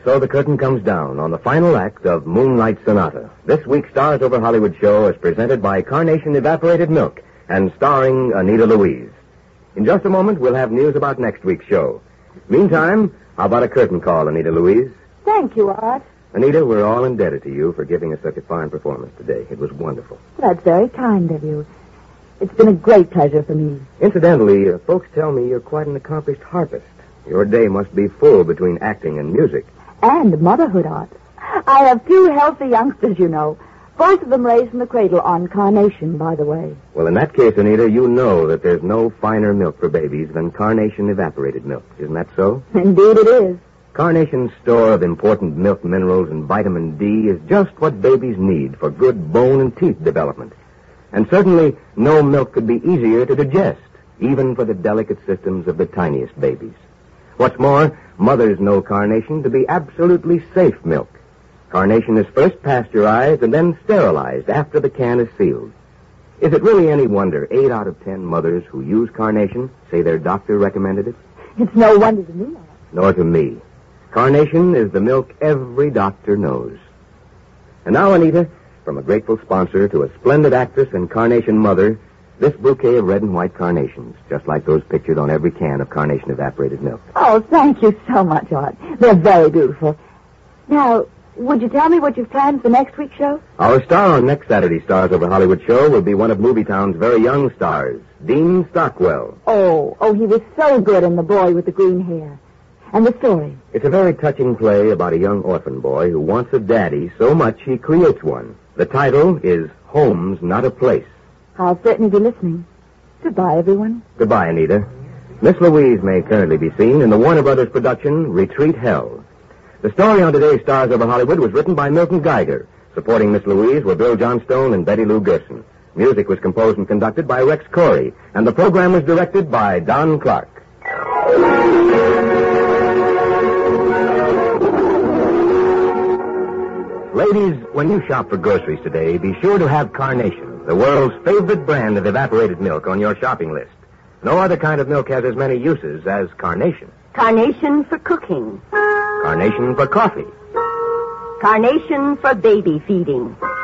so the curtain comes down on the final act of Moonlight Sonata. This week's Stars Over Hollywood show is presented by Carnation Evaporated Milk and starring Anita Louise. In just a moment, we'll have news about next week's show. Meantime, how about a curtain call, Anita Louise? Thank you, Art. Anita, we're all indebted to you for giving us such a fine performance today. It was wonderful. That's very kind of you. It's been a great pleasure for me. Incidentally, folks tell me you're quite an accomplished harpist. Your day must be full between acting and music. And motherhood, Art. I have 2 healthy youngsters, you know. Both of them raised from the cradle on Carnation, by the way. Well, in that case, Anita, you know that there's no finer milk for babies than Carnation Evaporated Milk. Isn't that so? Indeed it is. Carnation's store of important milk minerals and vitamin D is just what babies need for good bone and teeth development. And certainly, no milk could be easier to digest, even for the delicate systems of the tiniest babies. What's more, mothers know Carnation to be absolutely safe milk. Carnation is first pasteurized and then sterilized after the can is sealed. Is it really any wonder 8 out of 10 mothers who use Carnation say their doctor recommended it? It's no wonder to me, Art. Nor to me. Carnation is the milk every doctor knows. And now, Anita, from a grateful sponsor to a splendid actress and Carnation mother, this bouquet of red and white carnations, just like those pictured on every can of Carnation Evaporated Milk. Oh, thank you so much, Art. They're very beautiful. Now, would you tell me what you've planned for next week's show? Our star on next Saturday's Stars Over Hollywood show will be one of Movietown's very young stars, Dean Stockwell. Oh, he was so good in The Boy with the Green Hair. And the story? It's a very touching play about a young orphan boy who wants a daddy so much he creates one. The title is Home's Not a Place. I'll certainly be listening. Goodbye, everyone. Goodbye, Anita. Miss Louise may currently be seen in the Warner Brothers production, Retreat Hell. The story on today's Stars Over Hollywood was written by Milton Geiger. Supporting Miss Louise were Bill Johnstone and Betty Lou Gerson. Music was composed and conducted by Rex Corey, and the program was directed by Don Clark. Ladies, when you shop for groceries today, be sure to have Carnation, the world's favorite brand of evaporated milk, on your shopping list. No other kind of milk has as many uses as Carnation. Carnation for cooking. Carnation for coffee. Carnation for baby feeding.